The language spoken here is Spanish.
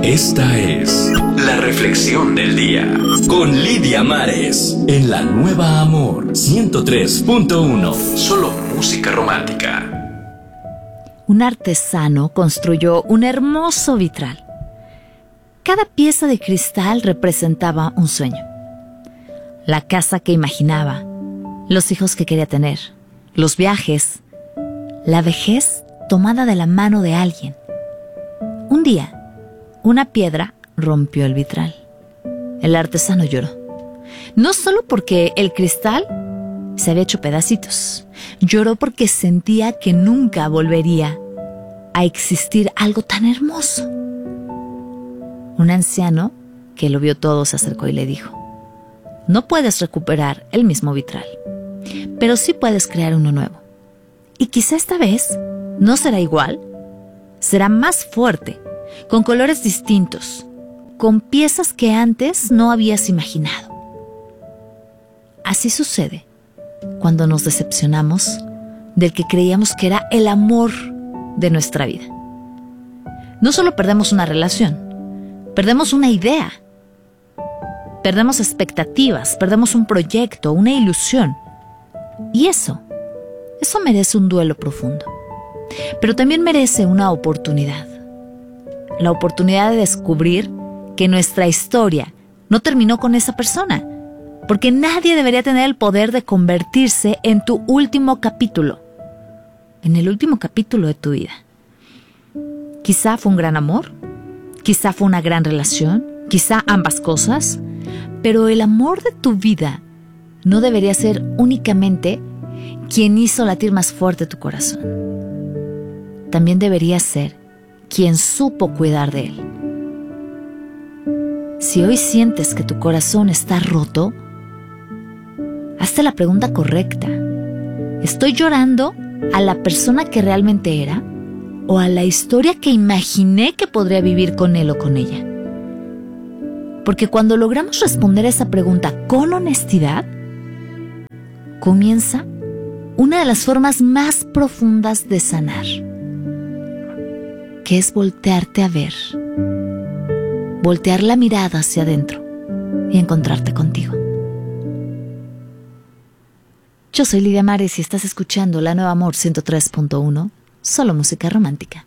Esta es la reflexión del día con Lidia Mares en La Nueva Amor 103.1. Solo música romántica. Un artesano construyó un hermoso vitral. Cada pieza de cristal representaba un sueño. La casa que imaginaba, los hijos que quería tener, los viajes, la vejez tomada de la mano de alguien. Un día, una piedra rompió el vitral. El artesano lloró. No solo porque el cristal se había hecho pedacitos. Lloró porque sentía que nunca volvería a existir algo tan hermoso. Un anciano que lo vio todo se acercó y le dijo: no puedes recuperar el mismo vitral, pero sí puedes crear uno nuevo. Y quizá esta vez no será igual, será más fuerte, con colores distintos, con piezas que antes no habías imaginado. Así sucede cuando nos decepcionamos del que creíamos que era el amor de nuestra vida. No solo perdemos una relación, perdemos una idea, perdemos expectativas, perdemos un proyecto, una ilusión. Y eso merece un duelo profundo. Pero también merece una oportunidad. La oportunidad de descubrir que nuestra historia no terminó con esa persona, porque nadie debería tener el poder de convertirse en tu último capítulo, en el último capítulo de tu vida. Quizá fue un gran amor, quizá fue una gran relación, quizá ambas cosas, pero el amor de tu vida no debería ser únicamente quien hizo latir más fuerte tu corazón. También debería ser quien supo cuidar de él. Si hoy sientes que tu corazón está roto, hazte la pregunta correcta. ¿Estoy llorando a la persona que realmente era o a la historia que imaginé que podría vivir con él o con ella? Porque cuando logramos responder a esa pregunta con honestidad, comienza una de las formas más profundas de sanar, que es voltearte a ver, voltear la mirada hacia adentro y encontrarte contigo. Yo soy Lidia Mares y estás escuchando La Nueva Amor 103.1, solo música romántica.